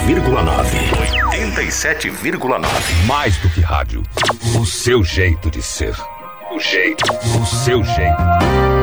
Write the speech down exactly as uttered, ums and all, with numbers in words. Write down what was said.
vírgula nove. oitenta e sete vírgula nove. Mais do que rádio. O seu jeito de ser. O jeito. O seu jeito.